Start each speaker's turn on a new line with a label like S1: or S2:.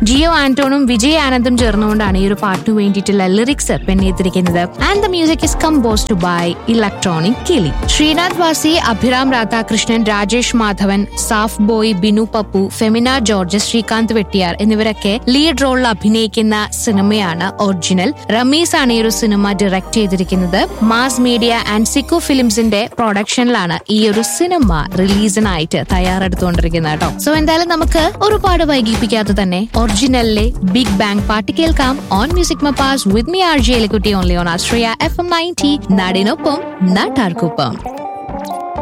S1: ജിയോ ആന്റോണും വിജയ് ആനന്ദും ചേർന്നുകൊണ്ടാണ് ഈ ഒരു പാട്ടിന് വേണ്ടിയിട്ടുള്ള lyrics പെണ്ണെത്തിരിക്കുന്നത്. And the music is composed by electronic കിളി. ശ്രീനാഥ് വാസി, Abhiram Radhakrishnan, Rajesh Madhavan, SAFF boy, Binu Pappu, Femina George, Srikanth Vettiyar എന്നിവരൊക്കെ lead റോളിൽ അഭിനയിക്കുന്ന സിനിമയാണ് ഒറിജിനൽ. റമീസ് ആണ് ഈ ഒരു സിനിമ ഡയറക്ട് ചെയ്തിരിക്കുന്നത്. മാസ് മീഡിയ ആൻഡ് സിക്കോ ഫിലിംസിന്റെ പ്രൊഡക്ഷനിലാണ് ഈ ഒരു സിനിമ റിലീസിനായിട്ട് തയ്യാറെടുത്തുകൊണ്ടിരിക്കുന്നത് കേട്ടോ. സോ എന്തായാലും നമുക്ക് ഒരുപാട് വൈകിപ്പിക്കാതെ തന്നെ ഒറിജിനലിലെ ബിഗ് ബാങ് പാട്ട് കേൾക്കാം. On music mappas with me R J എലിക്കുട്ടി only on Ashraya FM 90 നാടിനൊപ്പം നാട്ടാർക്കൊപ്പം.